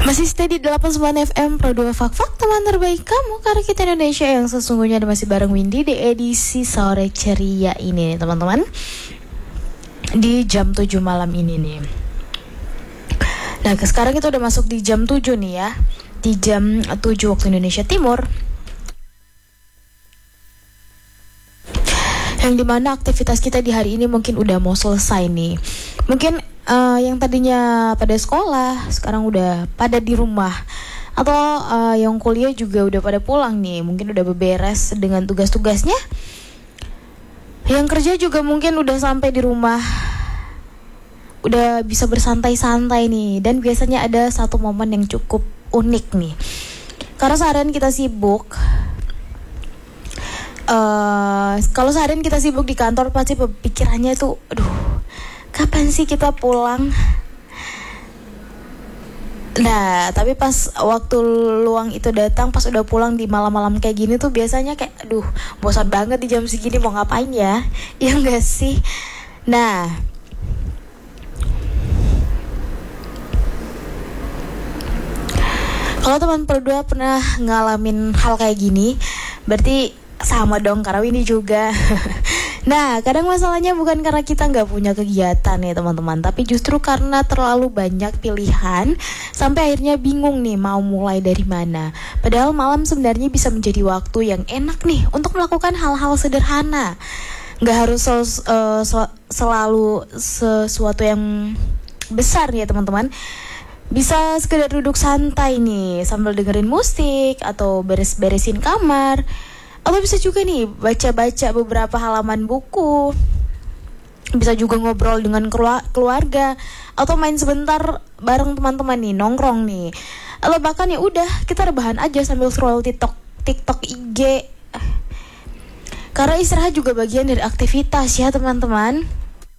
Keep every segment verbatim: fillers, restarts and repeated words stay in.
Masih stay di delapan puluh sembilan F M Pro dua Fak-Fak, teman terbaik kamu, karena kita Indonesia yang sesungguhnya. Ada masih bareng Windy di edisi sore ceria ini nih teman-teman, di jam tujuh malam ini nih. Nah sekarang kita udah masuk di jam tujuh nih ya, di jam tujuh waktu Indonesia Timur, yang dimana aktivitas kita di hari ini mungkin udah mau selesai nih. Mungkin uh, yang tadinya pada sekolah sekarang udah pada di rumah, atau uh, yang kuliah juga udah pada pulang nih, mungkin udah beberes dengan tugas-tugasnya. Yang kerja juga mungkin udah sampai di rumah, udah bisa bersantai-santai nih. Dan biasanya ada satu momen yang cukup unik nih, karena seharian kita sibuk. Uh, kalau seharian kita sibuk di kantor, pasti pikirannya tuh, aduh, kapan sih kita pulang? Nah, tapi pas waktu luang itu datang, pas udah pulang di malam-malam kayak gini tuh biasanya kayak, aduh, bosan banget di jam segini, mau ngapain ya? Ya enggak sih? Nah, kalau teman berdua pernah ngalamin hal kayak gini, berarti sama dong, karena ini juga. Nah, kadang masalahnya bukan karena kita nggak punya kegiatan ya teman-teman, tapi justru karena terlalu banyak pilihan sampai akhirnya bingung nih mau mulai dari mana. Padahal malam sebenarnya bisa menjadi waktu yang enak nih untuk melakukan hal-hal sederhana. Nggak harus sel, uh, sel, selalu sesuatu yang besar ya teman-teman. Bisa sekedar duduk santai nih sambil dengerin musik atau beres-beresin kamar. Atau bisa juga nih baca-baca beberapa halaman buku. Bisa juga ngobrol dengan keluarga, atau main sebentar bareng teman-teman nih, nongkrong nih. Atau bahkan ya udah kita rebahan aja sambil scroll TikTok, TikTok I G. Karena istirahat juga bagian dari aktivitas ya teman-teman.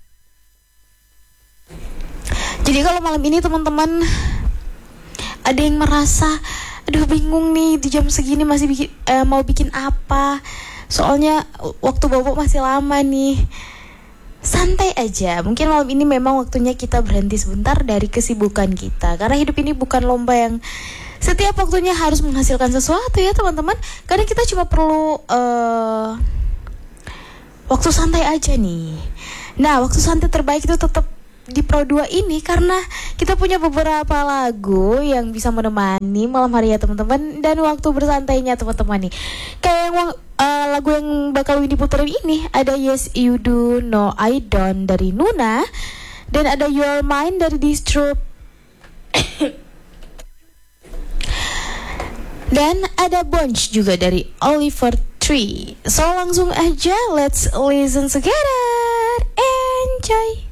Jadi kalau malam ini teman-teman ada yang merasa, aduh bingung nih di jam segini masih bikin, eh, mau bikin apa, soalnya waktu bobo masih lama nih, santai aja. Mungkin malam ini memang waktunya kita berhenti sebentar dari kesibukan kita, karena hidup ini bukan lomba yang setiap waktunya harus menghasilkan sesuatu ya teman-teman. Kadang kita cuma perlu uh, waktu santai aja nih. Nah, waktu santai terbaik itu tetap di Pro dua ini, karena kita punya beberapa lagu yang bisa menemani malam hari ya teman-teman, dan waktu bersantainya teman-teman nih. Kayak yang uh, lagu yang bakal Windy puterin ini, ada Yes You Do No I Don't dari Nuna, dan ada Your Mind dari Distro, dan ada Bunch juga dari Oliver Tree. So langsung aja let's listen together, enjoy.